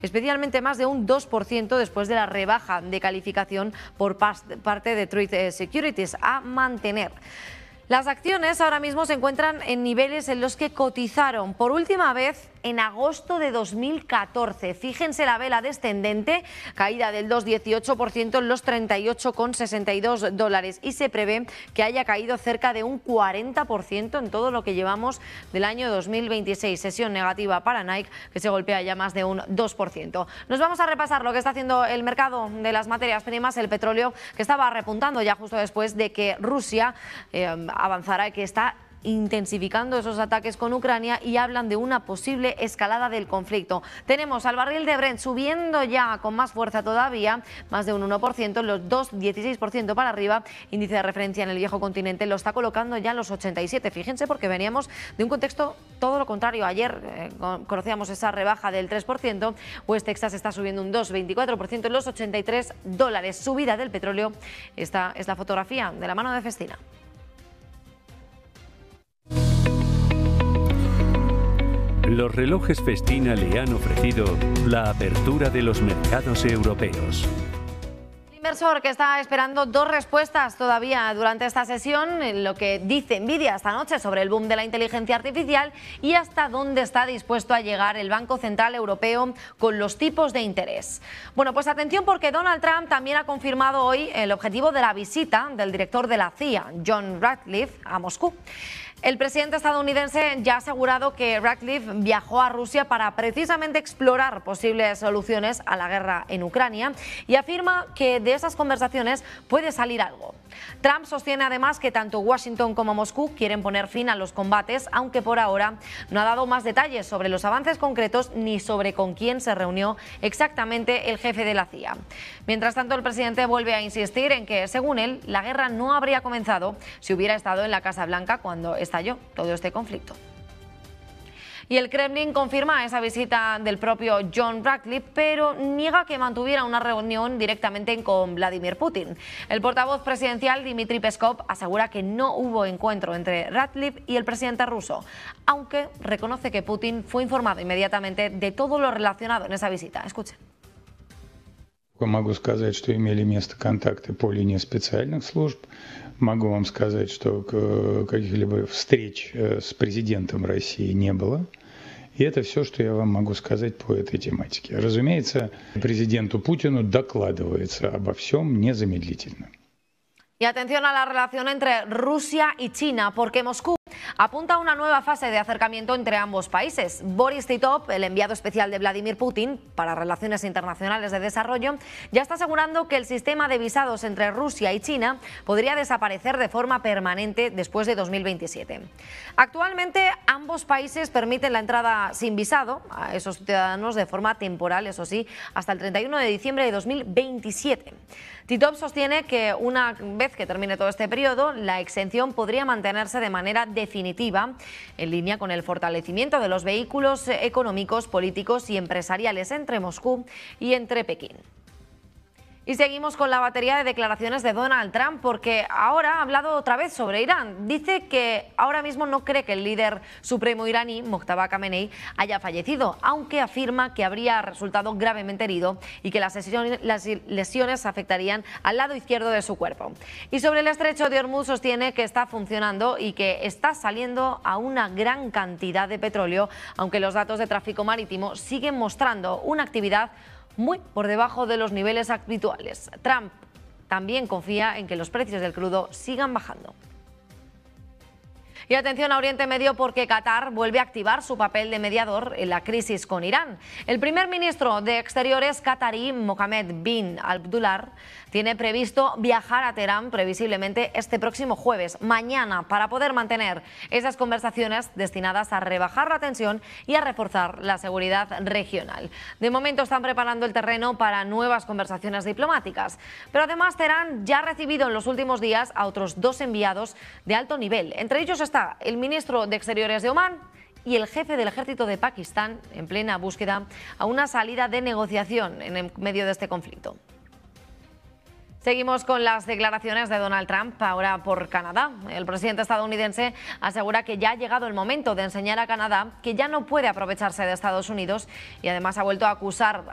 especialmente más de un 2% después de la rebaja de calificación por parte de Truist Securities a mantener. Las acciones ahora mismo se encuentran en niveles en los que cotizaron por última vez en agosto de 2014. Fíjense la vela descendente, caída del 2,18% en los $38,62 y se prevé que haya caído cerca de un 40% en todo lo que llevamos del año 2026. Sesión negativa para Nike, que se golpea ya más de un 2%. Nos vamos a repasar lo que está haciendo el mercado de las materias primas, el petróleo, que estaba repuntando ya justo después de que Rusia avanzara y que está intensificando esos ataques con Ucrania y hablan de una posible escalada del conflicto. Tenemos al barril de Brent subiendo ya con más fuerza todavía, más de un 1%, los 2,16% para arriba. Índice de referencia en el viejo continente lo está colocando ya en los 87. Fíjense, porque veníamos de un contexto todo lo contrario. Ayer conocíamos esa rebaja del 3%. West Texas está subiendo un 2,24% en los $83. Subida del petróleo. Esta es la fotografía de la mano de Festina. Los relojes Festina le han ofrecido la apertura de los mercados europeos. El inversor que está esperando dos respuestas todavía durante esta sesión, en lo que dice Nvidia esta noche sobre el boom de la inteligencia artificial y hasta dónde está dispuesto a llegar el Banco Central Europeo con los tipos de interés. Bueno, pues atención, porque Donald Trump también ha confirmado hoy el objetivo de la visita del director de la CIA, John Ratcliffe, a Moscú. El presidente estadounidense ya ha asegurado que Ratcliffe viajó a Rusia para precisamente explorar posibles soluciones a la guerra en Ucrania y afirma que de esas conversaciones puede salir algo. Trump sostiene además que tanto Washington como Moscú quieren poner fin a los combates, aunque por ahora no ha dado más detalles sobre los avances concretos ni sobre con quién se reunió exactamente el jefe de la CIA. Mientras tanto, el presidente vuelve a insistir en que, según él, la guerra no habría comenzado si hubiera estado en la Casa Blanca cuando estalló todo este conflicto. Y el Kremlin confirma esa visita del propio John Ratcliffe, pero niega que mantuviera una reunión directamente con Vladimir Putin. El portavoz presidencial Dmitry Peskov asegura que no hubo encuentro entre Ratcliffe y el presidente ruso, aunque reconoce que Putin fue informado inmediatamente de todo lo relacionado en esa visita. Escuchen. Могу сказать, что имели место контакты по линии специальных служб. Могу вам сказать, что каких-либо встреч с президентом России не было. И это все, что я вам могу сказать по этой тематике. Разумеется, президенту Путину докладывается обо всем незамедлительно. Y atención a la relación entre Rusia y China, porque Moscú apunta a una nueva fase de acercamiento entre ambos países. Boris Titov, el enviado especial de Vladimir Putin para Relaciones Internacionales de Desarrollo, ya está asegurando que el sistema de visados entre Rusia y China podría desaparecer de forma permanente después de 2027. Actualmente, ambos países permiten la entrada sin visado a esos ciudadanos de forma temporal, eso sí, hasta el 31 de diciembre de 2027. Titov sostiene que una vez que termine todo este periodo, la exención podría mantenerse de manera definitiva, en línea con el fortalecimiento de los vehículos económicos, políticos y empresariales entre Moscú y entre Pekín. Y seguimos con la batería de declaraciones de Donald Trump, porque ahora ha hablado otra vez sobre Irán. Dice que ahora mismo no cree que el líder supremo iraní, Mojtaba Khamenei, haya fallecido, aunque afirma que habría resultado gravemente herido y que las lesiones afectarían al lado izquierdo de su cuerpo. Y sobre el estrecho de Hormuz sostiene que está funcionando y que está saliendo a una gran cantidad de petróleo, aunque los datos de tráfico marítimo siguen mostrando una actividad muy por debajo de los niveles habituales. Trump también confía en que los precios del crudo sigan bajando. Y atención a Oriente Medio, porque Qatar vuelve a activar su papel de mediador en la crisis con Irán. El primer ministro de Exteriores qatarí, Mohammed bin Abdullah, tiene previsto viajar a Teherán previsiblemente este próximo jueves, mañana, para poder mantener esas conversaciones destinadas a rebajar la tensión y a reforzar la seguridad regional. De momento están preparando el terreno para nuevas conversaciones diplomáticas, pero además Teherán ya ha recibido en los últimos días a otros dos enviados de alto nivel. Entre ellos está el ministro de Exteriores de Omán y el jefe del ejército de Pakistán, en plena búsqueda a una salida de negociación en el medio de este conflicto. Seguimos con las declaraciones de Donald Trump, ahora por Canadá. El presidente estadounidense asegura que ya ha llegado el momento de enseñar a Canadá que ya no puede aprovecharse de Estados Unidos y además ha vuelto a acusar